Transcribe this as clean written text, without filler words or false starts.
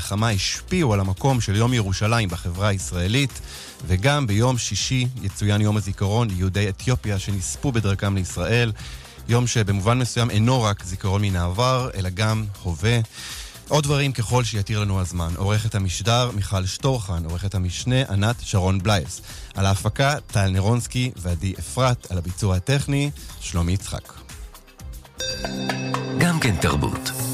המלחמה השפיעו על המקום של יום ירושלים בחברה הישראלית, וגם ביום שישי יצוין יום הזיכרון ליהודי אתיופיה שנספו בדרכם לישראל, יום שבמובן מסוים אינו רק זיכרון מן העבר, אלא גם הווה. עוד דברים ככל שיתיר לנו הזמן. עורכת המשדר מיכל שטורחן, עורכת המשנה ענת שרון בלייס. על ההפקה טל נרונסקי ועדי אפרת, על הביצוע הטכני שלומי יצחק. גם כן תרבות.